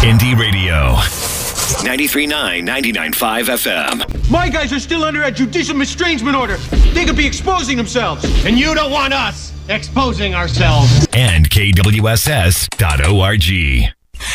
Indie Radio. 93.9, 99.5 FM. My guys are still under a judicial estrangement order. They could be exposing themselves. And you don't want us exposing ourselves. And KWSS.org.